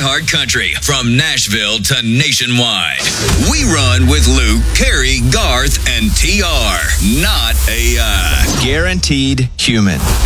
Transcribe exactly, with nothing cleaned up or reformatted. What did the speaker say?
iHeart Country from Nashville to nationwide. We run with Luke, Carrie, Garth, and T R. Not A I. Guaranteed human.